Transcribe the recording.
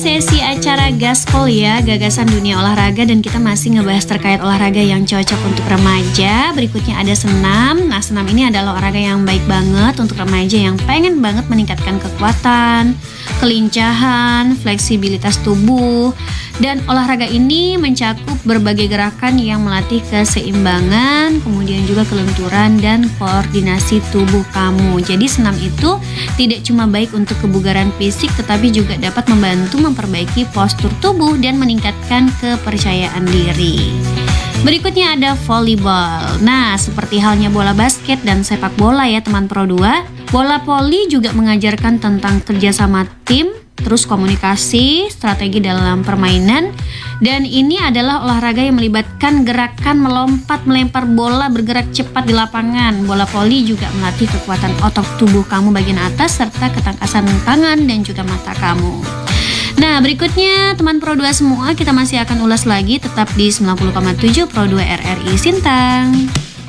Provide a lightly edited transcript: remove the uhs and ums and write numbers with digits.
sesi acara Gaspol ya, gagasan dunia olahraga, dan kita masih ngebahas terkait olahraga yang cocok untuk remaja. Berikutnya ada senam. Nah, senam ini adalah olahraga yang baik banget untuk remaja yang pengen banget meningkatkan kekuatan, kelincahan, fleksibilitas tubuh. Dan olahraga ini mencakup berbagai gerakan yang melatih keseimbangan, kemudian juga kelenturan dan koordinasi tubuh kamu. Jadi senam itu tidak cuma baik untuk kebugaran fisik, tetapi juga dapat membantu memperbaiki postur tubuh dan meningkatkan kepercayaan diri. Berikutnya ada volleyball. Nah, seperti halnya bola basket dan sepak bola ya teman Pro 2, bola voli juga mengajarkan tentang kerjasama tim, terus komunikasi, strategi dalam permainan. Dan ini adalah olahraga yang melibatkan gerakan melompat, melempar bola, bergerak cepat di lapangan. Bola voli juga melatih kekuatan otot tubuh kamu bagian atas serta ketangkasan tangan dan juga mata kamu. Nah, berikutnya teman Pro 2 semua, kita masih akan ulas lagi tetap di 90,7 Pro 2 RRI Sintang.